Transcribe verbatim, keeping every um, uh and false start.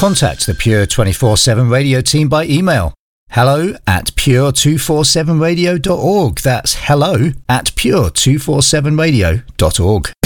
Contact the Pure two forty-seven Radio team by email. Hello at pure two forty-seven radio dot org. That's hello at pure two forty-seven radio dot org.